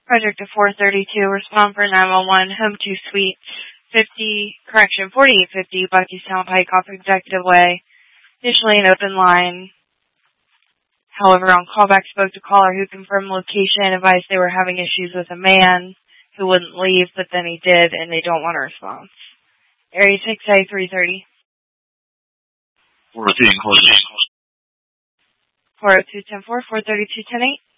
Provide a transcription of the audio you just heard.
Project to 432, respond for 911, home 2 suite, 4850 Buckystown Pike off Executive Way. Initially an open line. However, on callback spoke to caller who confirmed location, advised they were having issues with a man who wouldn't leave, but then he did, and they don't want a response. Area 6A 330. 402, 402-10-4, 432-10-8.